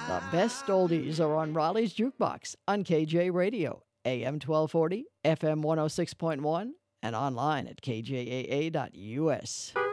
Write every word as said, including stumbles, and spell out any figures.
The best oldies are on Raleigh's Jukebox on K J Radio, A M twelve forty, F M one oh six point one, and online at k j a a dot u s.